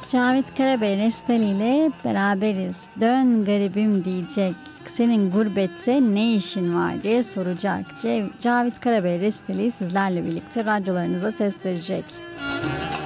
Cavit Karabey Resteli ile beraberiz. Dön garibim diyecek. Senin gurbette ne işin var diye soracak. Cavit Karabey Resteli sizlerle birlikte radyolarınıza ses verecek.